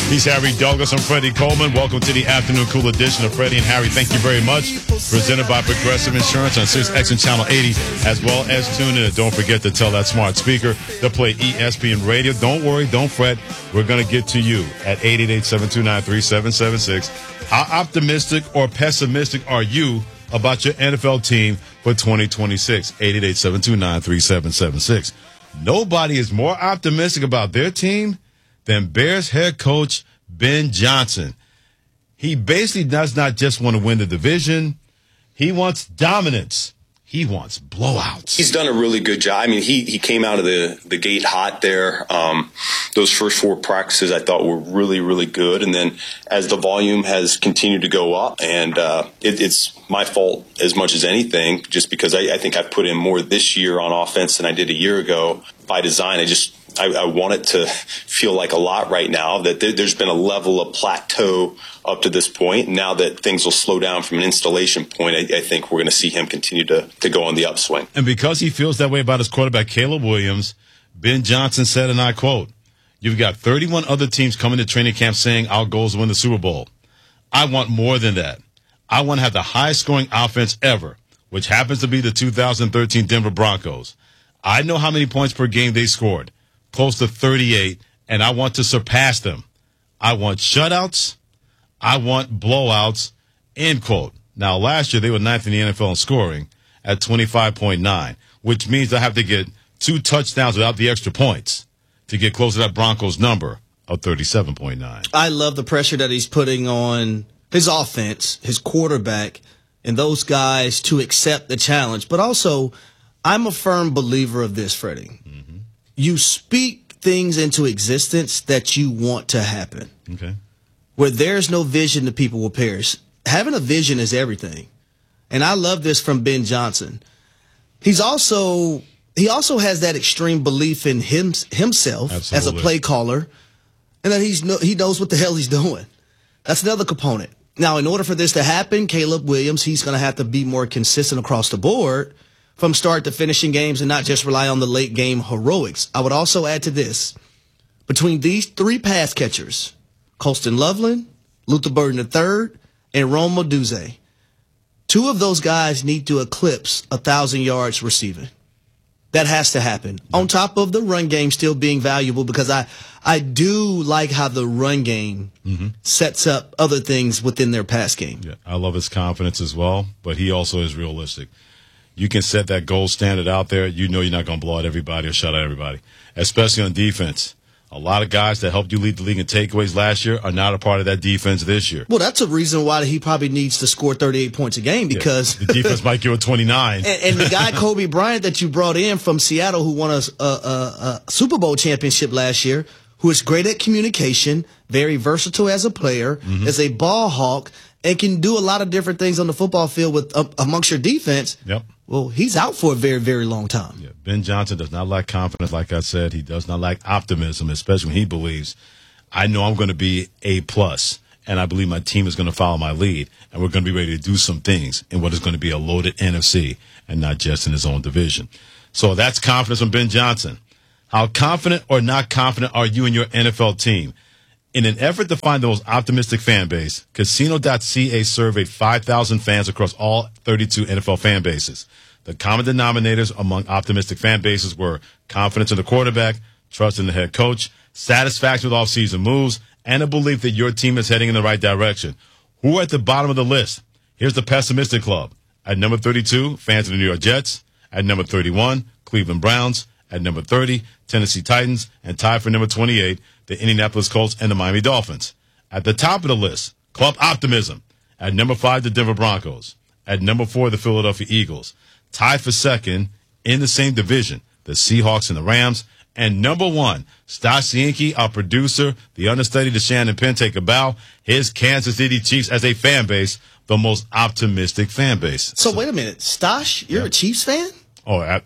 He's Harry Douglas. I'm Freddie Coleman. Welcome to the Afternoon Cool edition of Freddie and Harry. Thank you very much. Presented by Progressive Insurance on 6X and Channel 80, as well as tune in. And don't forget to tell that smart speaker to play ESPN Radio. Don't worry, don't fret. We're going to get to you at 888-729-3776. How optimistic or pessimistic are you about your NFL team for 2026? 888-729-3776. Nobody is more optimistic about their team than Bears head coach Ben Johnson. He basically does not just want to win the division. He wants dominance. He wants blowouts. He's done a really good job. I mean, he came out of the gate hot there. Those first 4 practices I thought were really, really good. And then as the volume has continued to go up, and it's my fault as much as anything, just because I think I've put in more this year on offense than I did a year ago by design. I want it to feel like a lot right now, that there's been a level of plateau up to this point. Now that things will slow down from an installation point, I think we're going to see him continue to go on the upswing. And because he feels that way about his quarterback, Caleb Williams, Ben Johnson said, and I quote, "You've got 31 other teams coming to training camp saying our goal is to win the Super Bowl. I want more than that. I want to have the highest scoring offense ever, which happens to be the 2013 Denver Broncos. I know how many points per game they scored. Close to 38, and I want to surpass them. I want shutouts. I want blowouts," end quote. Now, last year, they were 9th in the NFL in scoring at 25.9, which means I have to get 2 touchdowns without the extra points to get close to that Broncos number of 37.9. I love the pressure that he's putting on his offense, his quarterback, and those guys to accept the challenge. But also, I'm a firm believer of this, Freddie. You speak things into existence that you want to happen. Okay. Where there's no vision, the people will perish. Having a vision is everything. And I love this from Ben Johnson. He also has that extreme belief in himself Absolutely. as a play caller, and that he knows what the hell he's doing. That's another component. Now, in order for this to happen, Caleb Williams, he's going to have to be more consistent across the board from start to finishing games and not just rely on the late game heroics. I would also add to this, between these 3 pass catchers, Colston Loveland, Luther Burden III, and Rome Odunze, 2 of those guys need to eclipse 1,000 yards receiving. That has to happen. Yeah. On top of the run game still being valuable, because I do like how the run game sets up other things within their pass game. Yeah, I love his confidence as well, but he also is realistic. You can set that gold standard out there. You know you're not going to blow out everybody or shut out everybody, especially on defense. A lot of guys that helped you lead the league in takeaways last year are not a part of that defense this year. Well, that's a reason why he probably needs to score 38 points a game, because the defense might give it 29. And the guy Kobe Bryant that you brought in from Seattle, who won a Super Bowl championship last year, who is great at communication, very versatile as a player, is a ball hawk, and can do a lot of different things on the football field with amongst your defense. Yep. Well, he's out for a very, very long time. Yeah, Ben Johnson does not lack confidence, like I said. He does not lack optimism, especially when he believes, I know I'm going to be A+, and I believe my team is going to follow my lead, and we're going to be ready to do some things in what is going to be a loaded NFC and not just in his own division. So that's confidence from Ben Johnson. How confident or not confident are you in your NFL team? In an effort to find the most optimistic fan base, Casino.ca surveyed 5,000 fans across all 32 NFL fan bases. The common denominators among optimistic fan bases were confidence in the quarterback, trust in the head coach, satisfaction with off-season moves, and a belief that your team is heading in the right direction. Who are at the bottom of the list? Here's the pessimistic club. At number 32, fans of the New York Jets. At number 31, Cleveland Browns. At number 30, Tennessee Titans. And tied for number 28, the Indianapolis Colts and the Miami Dolphins. At the top of the list, Club Optimism. At number 5, the Denver Broncos. At number 4, the Philadelphia Eagles. Tied for second in the same division, the Seahawks and the Rams. And number 1, Stasienki, our producer, the understudy to Shannon Penn, take a bow. His Kansas City Chiefs as a fan base, the most optimistic fan base. So wait a minute, Stash, you're a Chiefs fan? Oh,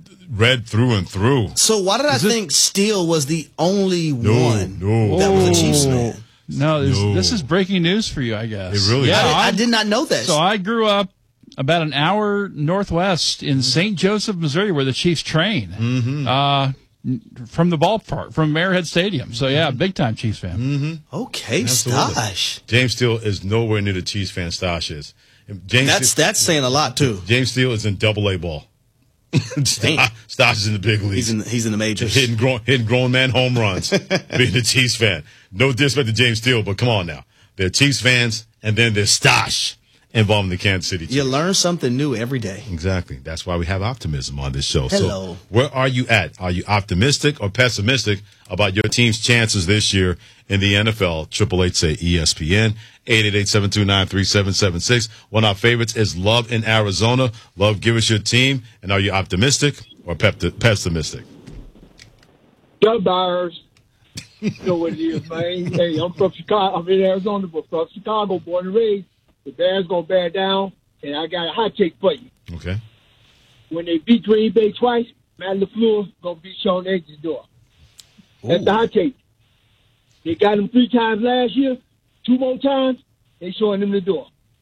red through and through. So why did I think Steele was the only one that was a Chiefs fan? No, this is breaking news for you, I guess. It really is. I did not know that. So I grew up about an hour northwest in St. Joseph, Missouri, where the Chiefs train. from the ballpark, from Arrowhead Stadium. So, yeah, big-time Chiefs fan. Mm-hmm. Okay, Absolutely. Stosh. James Steele is nowhere near the Chiefs fan Stosh is. That's saying a lot, too. James Steele is in double-A ball. Stosh is in the big leagues. He's in the majors. Hitting grown man home runs, being a Chiefs fan. No disrespect to James Steele, but come on now. They're Chiefs fans, and then there's Stosh involved in the Kansas City Chiefs. You learn something new every day. Exactly. That's why we have optimism on this show. Hello. So where are you at? Are you optimistic or pessimistic about your team's chances this year in the NFL? 888-SAY-ESPN, 888-729-3776. One of our favorites is Love in Arizona. Love, give us your team. And are you optimistic or pessimistic? Go Bears. You know what it is, man. Hey, I'm from Chicago. I'm in Arizona, but from Chicago, born and raised. The Bears going to bear down, and I got a hot take for you. Okay. When they beat Green Bay twice, Matt LaFleur going to beat Sean Edge's door. That's the hot take. They got him 3 times last year. 2 more times, they showing him the door.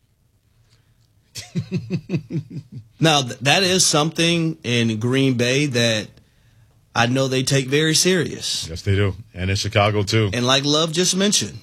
Now, that is something in Green Bay that I know they take very serious. Yes, they do. And in Chicago, too. And like Love just mentioned,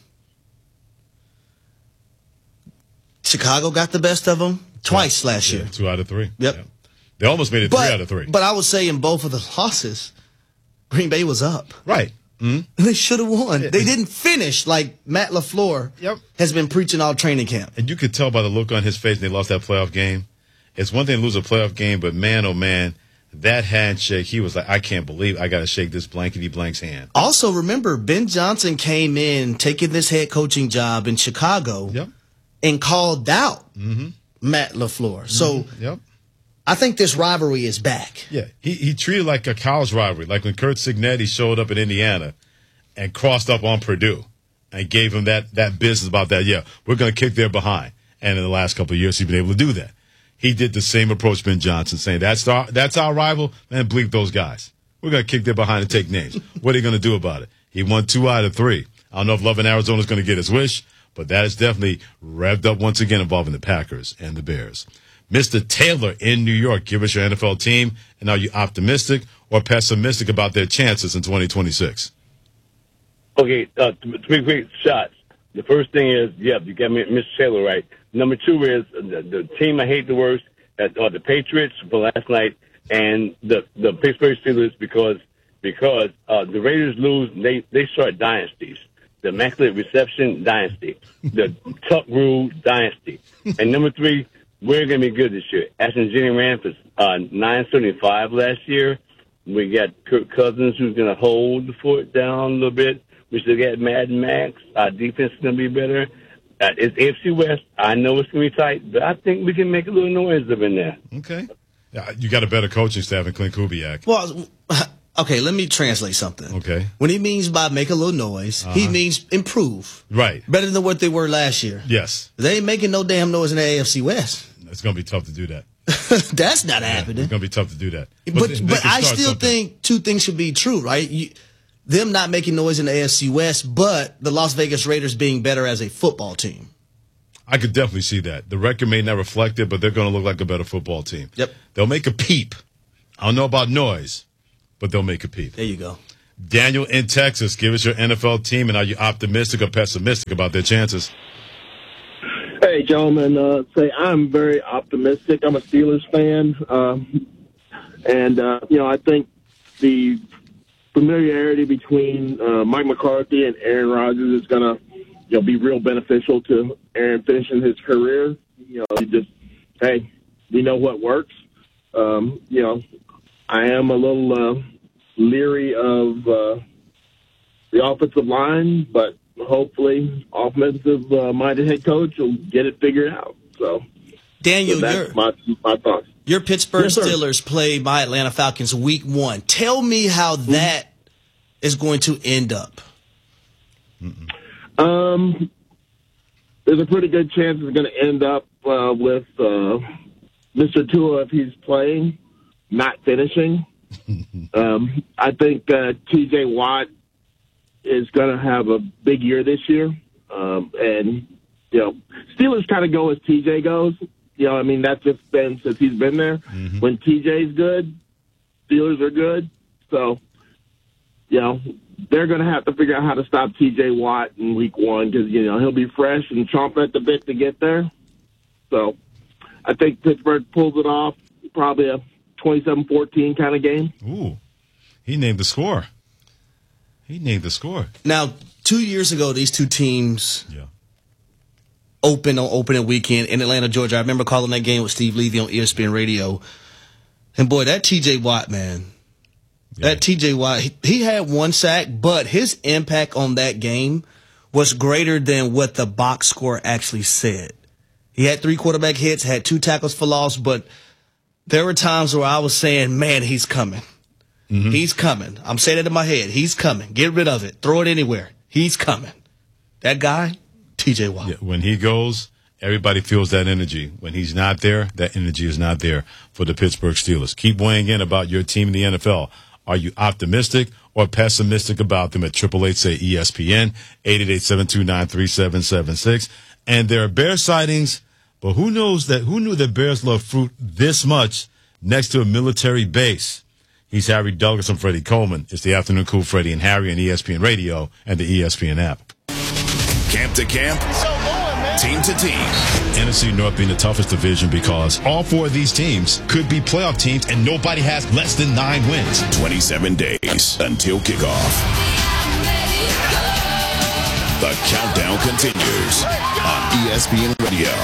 Chicago got the best of them twice last year. 2 out of 3. Yep. Yeah. They almost made it 3 out of 3. But I would say in both of the losses, Green Bay was up. Right. Mm-hmm. They should have won. They didn't finish like Matt LaFleur has been preaching all training camp. And you could tell by the look on his face when they lost that playoff game. It's one thing to lose a playoff game, but man, oh man, that handshake, he was like, I can't believe I got to shake this blankety-blank's hand. Also, remember, Ben Johnson came in taking this head coaching job in Chicago and called out Matt LaFleur. So I think this rivalry is back. Yeah, he treated it like a college rivalry, like when Kurt Signetti showed up in Indiana and crossed up on Purdue and gave him that business about that, we're going to kick their behind. And in the last couple of years, he's been able to do that. He did the same approach, Ben Johnson, saying, that's our rival, man, bleep those guys. We're going to kick their behind and take names. What are you going to do about it? He won 2 out of 3. I don't know if Love in Arizona is going to get his wish, but that is definitely revved up once again involving the Packers and the Bears. Mr. Taylor in New York, give us your NFL team, and are you optimistic or pessimistic about their chances in 2026? Okay, 3 quick shots. The first thing is, you got Mr. Taylor right. Number 2 is the team I hate the worst are the Patriots for last night and the Pittsburgh Steelers because the Raiders lose, they start dynasties. The Immaculate Reception dynasty, the Tuck Rule dynasty, and number 3. We're going to be good this year. Ashton Jenny ran for 975 last year. We got Kirk Cousins, who's going to hold the fort down a little bit. We still got Mad Max. Our defense is going to be better. It's AFC West. I know it's going to be tight, but I think we can make a little noise up in there. Okay. You got a better coaching staff than Clint Kubiak. Well, okay, let me translate something. Okay. When he means by make a little noise, he means improve. Right. Better than what they were last year. Yes. They ain't making no damn noise in the AFC West. It's going to be tough to do that. That's not happening. It's going to be tough to do that. But I still think 2 things should be true, right? Them not making noise in the AFC West, but the Las Vegas Raiders being better as a football team. I could definitely see that. The record may not reflect it, but they're going to look like a better football team. Yep. They'll make a peep. I don't know about noise, but they'll make a peep. There you go. Daniel in Texas, give us your NFL team, and are you optimistic or pessimistic about their chances? Hey, gentlemen, I'm very optimistic. I'm a Steelers fan. I think the familiarity between Mike McCarthy and Aaron Rodgers is going to be real beneficial to Aaron finishing his career. We know what works. I am a little leery of the offensive line, but hopefully offensive-minded head coach will get it figured out. So, Daniel, that's my thoughts. Your Pittsburgh Yes, sir. Steelers play my Atlanta Falcons week 1. Tell me how that is going to end up. There's a pretty good chance it's going to end up with Mr. Tua, if he's playing, not finishing. I think T.J. Watt is going to have a big year this year. Steelers kind of go as T.J. goes. That's just been since he's been there. When T.J.'s good, Steelers are good. So they're going to have to figure out how to stop T.J. Watt in week 1 because, he'll be fresh and chomping at the bit to get there. So I think Pittsburgh pulls it off, probably a 27-14 kind of game. Ooh, he named the score. Now, 2 years ago, these two teams opened on opening weekend in Atlanta, Georgia. I remember calling that game with Steve Levy on ESPN Radio. And, boy, that T.J. Watt, man. Yeah. That T.J. Watt, he had 1 sack, but his impact on that game was greater than what the box score actually said. He had 3 quarterback hits, had 2 tackles for loss, but there were times where I was saying, man, he's coming. Mm-hmm. He's coming. I'm saying it in my head. He's coming. Get rid of it. Throw it anywhere. He's coming. That guy, T.J. Watt. Yeah, when he goes, everybody feels that energy. When he's not there, that energy is not there for the Pittsburgh Steelers. Keep weighing in about your team in the NFL. Are you optimistic or pessimistic about them at 888-SAY-ESPN, 888-729-3776. And there are bear sightings, but who knew that bears love fruit this much next to a military base? He's Harry Douglas and Freddie Coleman. It's the Afternoon Cool, Freddie and Harry on ESPN Radio and the ESPN app. Camp to camp, team to team. NFC North being the toughest division because all 4 of these teams could be playoff teams and nobody has less than 9 wins. 27 days until kickoff. The countdown continues on ESPN Radio.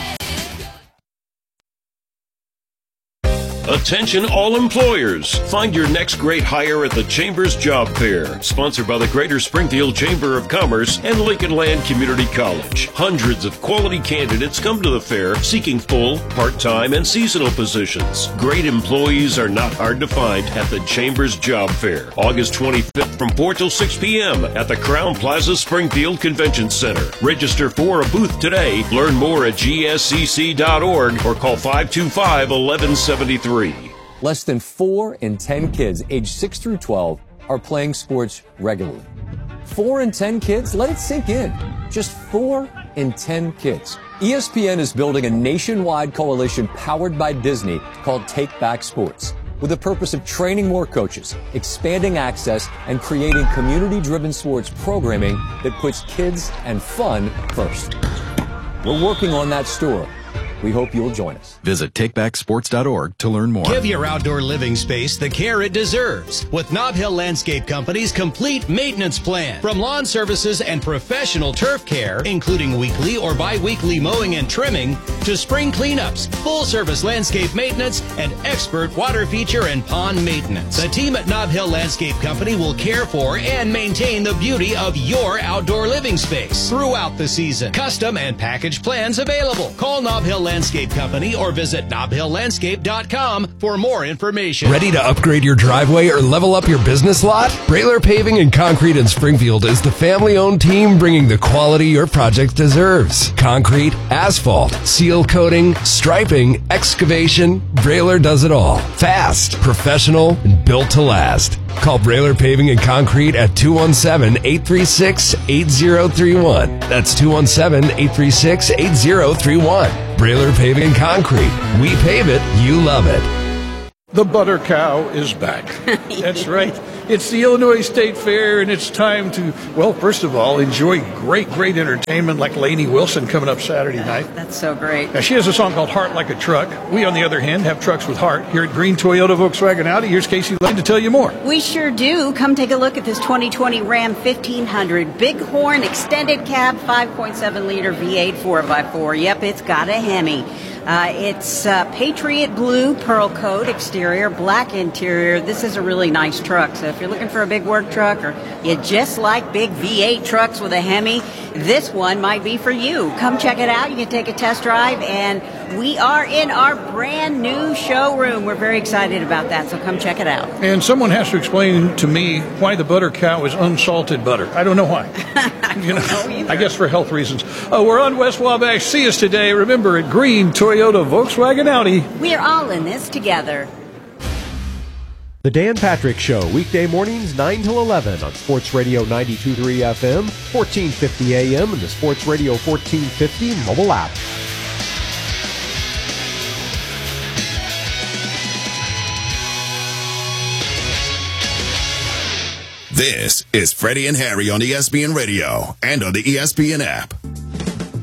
Attention all employers. Find your next great hire at the Chambers Job Fair, sponsored by the Greater Springfield Chamber of Commerce and Lincoln Land Community College. Hundreds of quality candidates come to the fair seeking full, part-time, and seasonal positions. Great employees are not hard to find at the Chambers Job Fair, August 25th from 4 till 6 p.m. at the Crown Plaza Springfield Convention Center. Register for a booth today. Learn more at gscc.org or call 525-1173. Less than 4 in 10 kids aged 6 through 12 are playing sports regularly. 4 in 10 kids? Let it sink in. Just 4 in 10 kids. ESPN is building a nationwide coalition powered by Disney called Take Back Sports, with the purpose of training more coaches, expanding access, and creating community-driven sports programming that puts kids and fun first. We're working on that story. We hope you'll join us. Visit takebacksports.org to learn more. Give your outdoor living space the care it deserves with Nob Hill Landscape Company's complete maintenance plan. From lawn services and professional turf care, including weekly or bi-weekly mowing and trimming, to spring cleanups, full-service landscape maintenance, and expert water feature and pond maintenance. The team at Nob Hill Landscape Company will care for and maintain the beauty of your outdoor living space throughout the season. Custom and package plans available. Call Nob Hill Landscape Company or visit knobhilllandscape.com for more information. Ready to upgrade your driveway or level up your business lot? Brailer Paving and Concrete in Springfield is the family-owned team bringing the quality your project deserves. Concrete, asphalt, seal coating, striping, excavation, Brailer does it all. Fast, professional, and built to last. Call Brailer Paving and Concrete at 217-836-8031. That's 217-836-8031. Brailer Paving and Concrete. We pave it, you love it. The Butter Cow is back. That's right. It's the Illinois State Fair, and it's time to, well, first of all, enjoy great entertainment like Lainey Wilson coming up Saturday night. That's so great. Now, she has a song called Heart Like a Truck. We, on the other hand, have trucks with heart. Here at Green Toyota Volkswagen Audi, here's Casey Lane to tell you more. We sure do. Come take a look at this 2020 Ram 1500 Bighorn Extended Cab 5.7-liter V8 4x4. Yep, it's got a Hemi. It's Patriot Blue Pearl Coat exterior, black interior. This is a really nice truck. So if you're looking for a big work truck or you just like big V8 trucks with a Hemi, this one might be for you. Come check it out. You can take a test drive. And we are in our brand new showroom. We're very excited about that. So come check it out. And someone has to explain to me why the Butter Cow is unsalted butter. I don't know why. I guess for health reasons. We're on West Wabash. See us today. Remember, at Green Toyota Volkswagen Audi. We're all in this together. The Dan Patrick Show, weekday mornings 9 till 11 on Sports Radio 92.3 FM, 1450 AM, and the Sports Radio 1450 mobile app. This is Freddie and Harry on ESPN Radio and on the ESPN app.